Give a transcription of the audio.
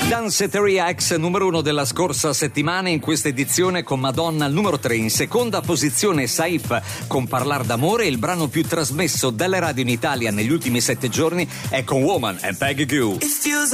Danceteria X numero 1 della scorsa settimana, in questa edizione con Madonna al numero 3. In seconda posizione Saif con Parlar d'amore. Il brano più trasmesso dalle radio in Italia negli ultimi 7 giorni è con Woman and Peggy Gou.